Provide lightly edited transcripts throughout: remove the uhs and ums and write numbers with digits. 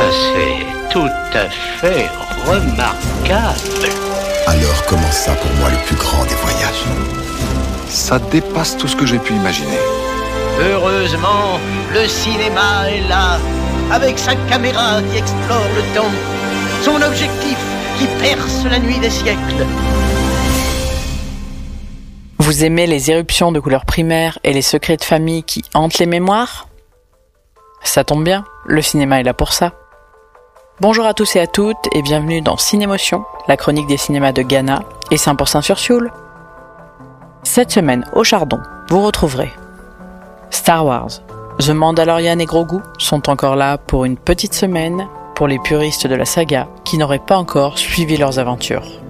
c'est tout à fait remarquable. Alors commença pour moi le plus grand des voyages. Ça dépasse tout ce que j'ai pu imaginer. Heureusement, le cinéma est là, avec sa caméra qui explore le temps, son objectif qui perce la nuit des siècles. Vous aimez les éruptions de couleurs primaires et les secrets de famille qui hantent les mémoires ? Ça tombe bien, le cinéma est là pour ça. Bonjour à tous et à toutes et bienvenue dans Cinémotion, la chronique des cinémas de Ghana et 100% sur Sioule. Cette semaine, au Chardon, vous retrouverez Star Wars, The Mandalorian et Grogu sont encore là pour une petite semaine pour les puristes de la saga qui n'auraient pas encore suivi leurs aventures.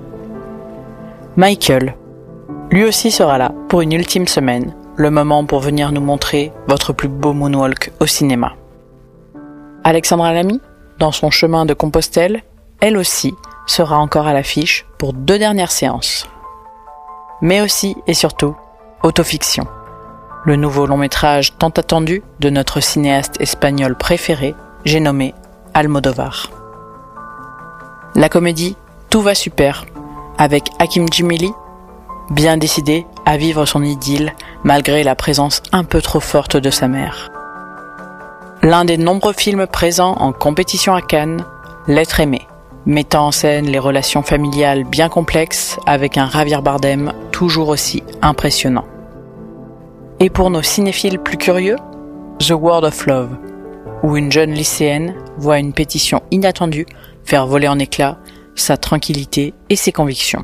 Michael, lui aussi sera là pour une ultime semaine, le moment pour venir nous montrer votre plus beau moonwalk au cinéma. Alexandra Lamy, dans son chemin de Compostelle, elle aussi sera encore à l'affiche pour 2 dernières séances. Mais aussi et surtout, Autofiction, le nouveau long-métrage tant attendu de notre cinéaste espagnol préféré, j'ai nommé Almodovar. La comédie Tout va super, avec Hakim Djimili, bien décidé à vivre son idylle malgré la présence un peu trop forte de sa mère. L'un des nombreux films présents en compétition à Cannes, L'être aimé, mettant en scène les relations familiales bien complexes avec un Javier Bardem toujours aussi impressionnant. Et pour nos cinéphiles plus curieux, The Word of Love, où une jeune lycéenne voit une pétition inattendue faire voler en éclats sa tranquillité et ses convictions.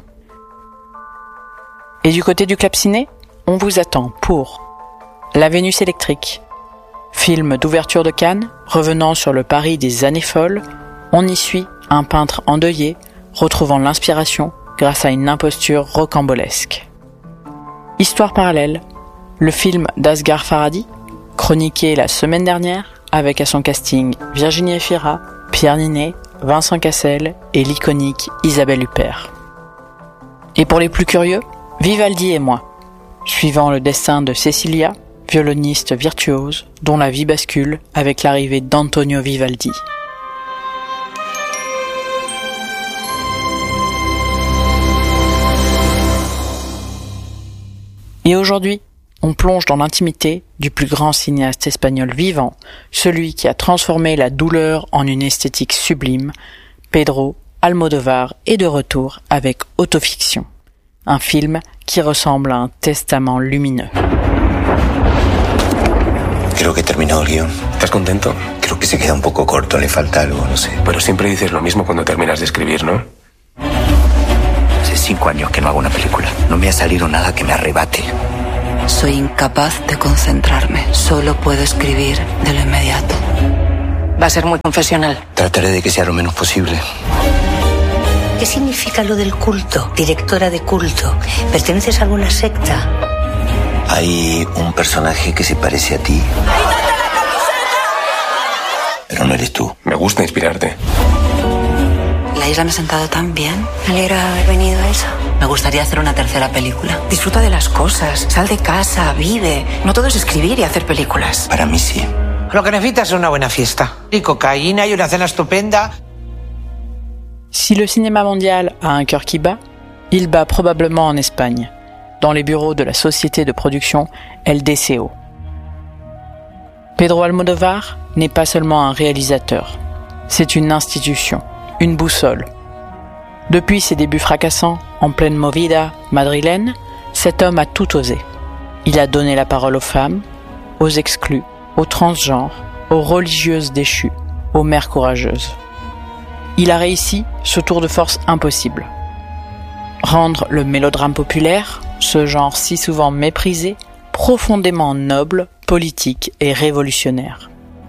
Et du côté du Club Ciné, on vous attend pour La Vénus électrique, film d'ouverture de Cannes, revenant sur le Paris des années folles, on y suit un peintre endeuillé, retrouvant l'inspiration grâce à une imposture rocambolesque. Histoire parallèle, le film d'Asghar Farhadi, chroniqué la semaine dernière, avec à son casting Virginie Efira, Pierre Ninet, Vincent Cassel et l'iconique Isabelle Huppert. Et pour les plus curieux, Vivaldi et moi, suivant le destin de Cecilia, violoniste virtuose, dont la vie bascule avec l'arrivée d'Antonio Vivaldi. Et aujourd'hui, on plonge dans l'intimité du plus grand cinéaste espagnol vivant, celui qui a transformé la douleur en une esthétique sublime. Pedro Almodovar est de retour avec Autofiction, un film qui ressemble à un testament lumineux. Creo que he terminado el guión. ¿Estás contento? Creo que se queda un poco corto, le falta algo, no sé. Pero siempre dices lo mismo cuando terminas de escribir, ¿no? Hace 5 años que no hago una película. No me ha salido nada que me arrebate. Soy incapaz de concentrarme. Solo puedo escribir de lo inmediato. Va a ser muy confesional. Trataré de que sea lo menos posible. ¿Qué significa lo del culto? Directora de culto. ¿Perteneces a alguna secta? Hay un personaje que se parece a ti. Pero no eres tú. Me gusta inspirarte. La isla me ha sentado tan bien. Me alegra haber venido a eso. Me gustaría hacer una tercera película. Disfruta de las cosas, sal de casa, vive. No todo es escribir y hacer películas. Para mí sí. Lo que necesitas es una buena fiesta. Y cocaína y una cena estupenda. Si le cinéma mondial a un cœur qui bat, il bat probablement en Espagne, dans les bureaux de la société de production El Deseo. Pedro Almodovar n'est pas seulement un réalisateur, c'est une institution, une boussole. Depuis ses débuts fracassants en pleine movida madrilène, cet homme a tout osé. Il a donné la parole aux femmes, aux exclus, aux transgenres, aux religieuses déchues, aux mères courageuses. Il a réussi ce tour de force impossible. Rendre le mélodrame populaire, ce genre si souvent méprisé, profondément noble, politique et révolutionnaire.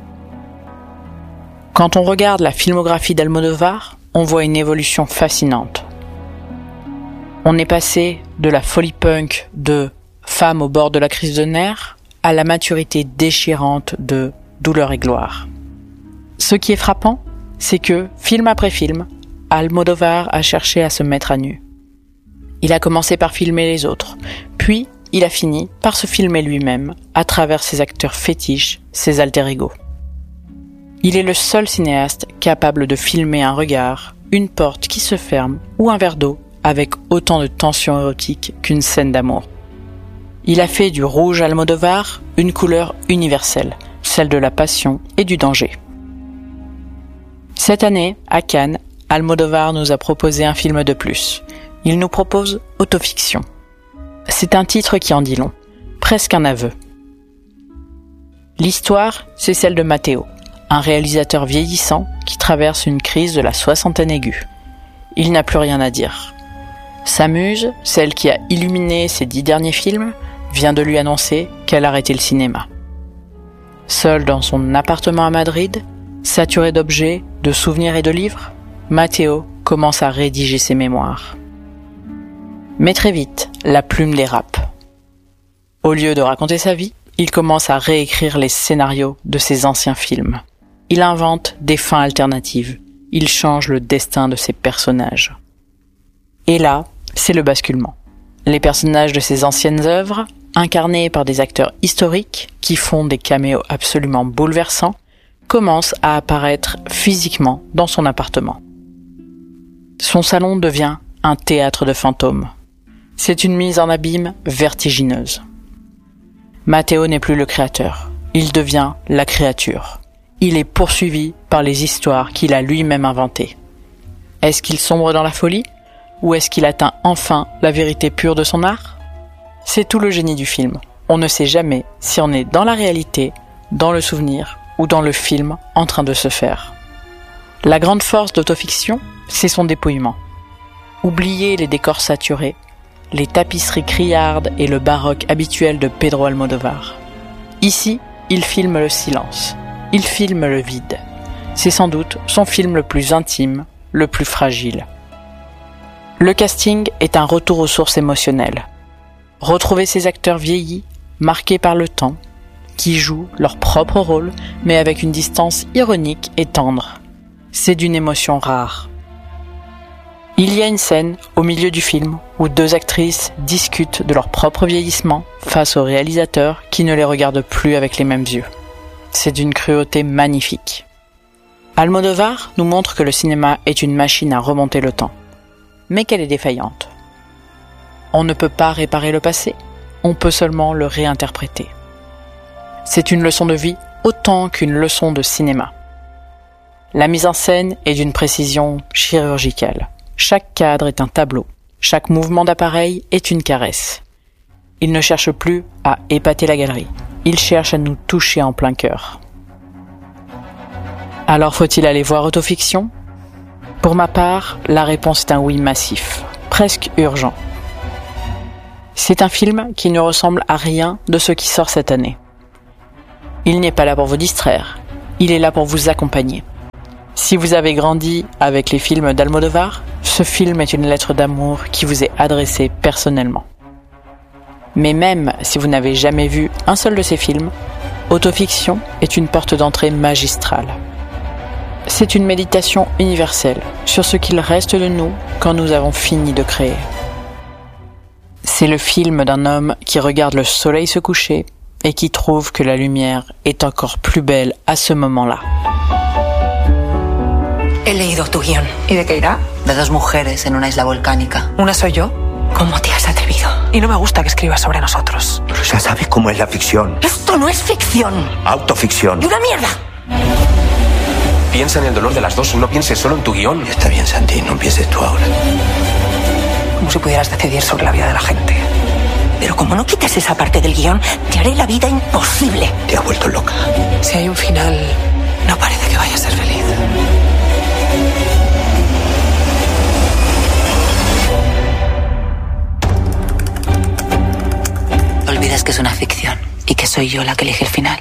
Quand on regarde la filmographie d'Almodovar, on voit une évolution fascinante. On est passé de la folie punk de Femme au bord de la crise de nerfs à la maturité déchirante de Douleur et gloire. Ce qui est frappant, c'est que, film après film, Almodovar a cherché à se mettre à nu. Il a commencé par filmer les autres, puis il a fini par se filmer lui-même à travers ses acteurs fétiches, ses alter ego. Il est le seul cinéaste capable de filmer un regard, une porte qui se ferme ou un verre d'eau avec autant de tension érotique qu'une scène d'amour. Il a fait du rouge Almodovar une couleur universelle, celle de la passion et du danger. Cette année, à Cannes, Almodovar nous a proposé un film de plus. Il nous propose Autofiction. C'est un titre qui en dit long, presque un aveu. L'histoire, c'est celle de Matteo, un réalisateur vieillissant qui traverse une crise de la soixantaine aiguë. Il n'a plus rien à dire. Sa muse, celle qui a illuminé ses 10 derniers films, vient de lui annoncer qu'elle arrêtait le cinéma. Seul dans son appartement à Madrid, saturé d'objets, de souvenirs et de livres, Matteo commence à rédiger ses mémoires. Mais très vite, la plume dérape. Au lieu de raconter sa vie, il commence à réécrire les scénarios de ses anciens films. Il invente des fins alternatives. Il change le destin de ses personnages. Et là, c'est le basculement. Les personnages de ses anciennes œuvres, incarnés par des acteurs historiques qui font des caméos absolument bouleversants, commencent à apparaître physiquement dans son appartement. Son salon devient un théâtre de fantômes. C'est une mise en abîme vertigineuse. Matteo n'est plus le créateur, il devient la créature. Il est poursuivi par les histoires qu'il a lui-même inventées. Est-ce qu'il sombre dans la folie ? Ou est-ce qu'il atteint enfin la vérité pure de son art ? C'est tout le génie du film. On ne sait jamais si on est dans la réalité, dans le souvenir ou dans le film en train de se faire. La grande force d'Autofiction, c'est son dépouillement. Oubliez les décors saturés, les tapisseries criardes et le baroque habituel de Pedro Almodovar. Ici, il filme le silence, il filme le vide. C'est sans doute son film le plus intime, le plus fragile. Le casting est un retour aux sources émotionnelles. Retrouvez ces acteurs vieillis, marqués par le temps, qui jouent leur propre rôle, mais avec une distance ironique et tendre. C'est d'une émotion rare. Il y a une scène, au milieu du film, où 2 actrices discutent de leur propre vieillissement face au réalisateur qui ne les regarde plus avec les mêmes yeux. C'est d'une cruauté magnifique. Almodovar nous montre que le cinéma est une machine à remonter le temps, mais qu'elle est défaillante. On ne peut pas réparer le passé, on peut seulement le réinterpréter. C'est une leçon de vie autant qu'une leçon de cinéma. La mise en scène est d'une précision chirurgicale. Chaque cadre est un tableau, chaque mouvement d'appareil est une caresse. Il ne cherche plus à épater la galerie, il cherche à nous toucher en plein cœur. Alors faut-il aller voir Autofiction ? Pour ma part, la réponse est un oui massif, presque urgent. C'est un film qui ne ressemble à rien de ce qui sort cette année. Il n'est pas là pour vous distraire, il est là pour vous accompagner. Si vous avez grandi avec les films d'Almodovar, ce film est une lettre d'amour qui vous est adressée personnellement. Mais même si vous n'avez jamais vu un seul de ces films, Autofiction est une porte d'entrée magistrale. C'est une méditation universelle sur ce qu'il reste de nous quand nous avons fini de créer. C'est le film d'un homme qui regarde le soleil se coucher et qui trouve que la lumière est encore plus belle à ce moment-là. He leído tu guión. ¿Y de qué irá? De 2 mujeres en una isla volcánica. ¿Una soy yo? ¿Cómo te has atrevido? Y no me gusta que escribas sobre nosotros. Pero ya sabes cómo es la ficción. ¡Esto no es ficción! Autoficción. ¡Y una mierda! Piensa en el dolor de las dos, no pienses solo en tu guión. Está bien, Santi, no empieces tú ahora. Como si pudieras decidir sobre la vida de la gente. Pero como no quites esa parte del guión, te haré la vida imposible. Te has vuelto loca. Si hay un final, no parece que vaya a ser feliz. Olvidas que es una ficción y que soy yo la que elige el final.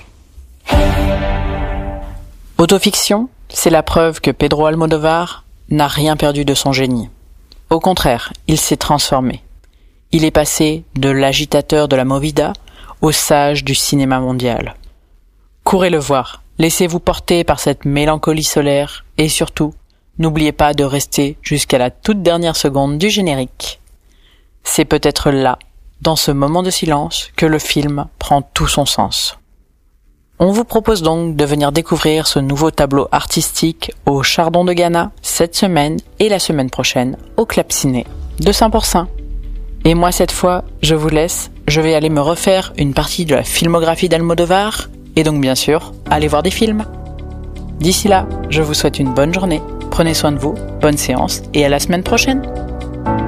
Autofiction, c'est la preuve que Pedro Almodovar n'a rien perdu de son génie. Au contraire, il s'est transformé. Il est passé de l'agitateur de la movida au sage du cinéma mondial. Courez le voir, laissez-vous porter par cette mélancolie solaire et surtout, n'oubliez pas de rester jusqu'à la toute dernière seconde du générique. C'est peut-être là, dans ce moment de silence, que le film prend tout son sens. On vous propose donc de venir découvrir ce nouveau tableau artistique au Chardon de Ghana cette semaine et la semaine prochaine au Club Ciné de Saint-Pourçain. Et moi cette fois, je vous laisse, je vais aller me refaire une partie de la filmographie d'Almodovar et donc bien sûr, aller voir des films. D'ici là, je vous souhaite une bonne journée, prenez soin de vous, bonne séance et à la semaine prochaine.